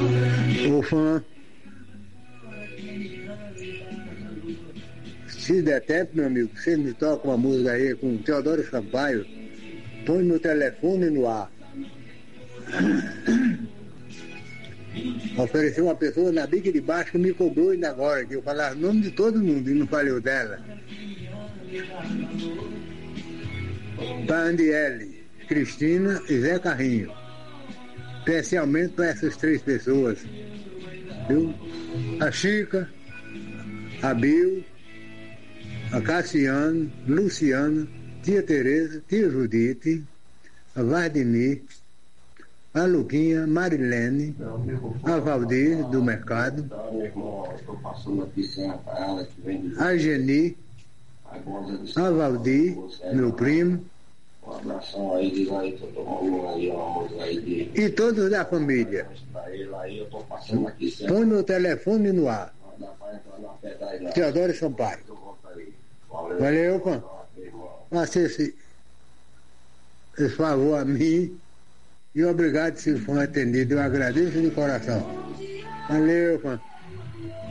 Ô fã, se der tempo, meu amigo, você me toca uma música aí com Teodoro Sampaio, põe meu telefone no ar. Ofereceu uma pessoa na bica de baixo que me cobrou ainda agora, que eu falava o nome de todo mundo e não falei o dela. Para Andiele, Cristina e Zé Carrinho. Especialmente para essas três pessoas. Viu? A Chica, a Bill, a Cassiane, Luciana, tia Tereza, tia Judite, a Vardini, a Luquinha, Marilene, a Valdir, do mercado, a Geni, a Valdir, meu primo, e todos da família. Põe meu telefone no ar. Teodoro Sampaio. Valeu, Pan. Faça esse favor a mim. E obrigado se for atendido. Eu agradeço de coração. Valeu, Pan.